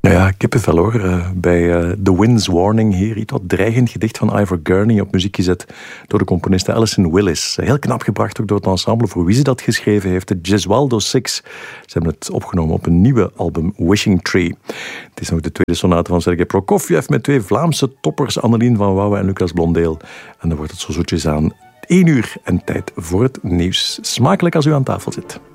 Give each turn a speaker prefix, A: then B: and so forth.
A: Ja, kippenvel hoor. Bij The Wind's Warning hier. Iets wat dreigend gedicht van Ivor Gurney op muziek gezet door de componiste Alison Willis. Heel knap gebracht ook door het ensemble. Voor wie ze dat geschreven heeft, de Gesualdo Six. Ze hebben het opgenomen op een nieuwe album, Wishing Tree. Het is nog de tweede sonate van Sergei Prokofjev met twee Vlaamse toppers, Annelien van Wouwen en Lucas Blondeel. En dan wordt het zo zoetjes aan 1 uur en tijd voor het nieuws. Smakelijk als u aan tafel zit.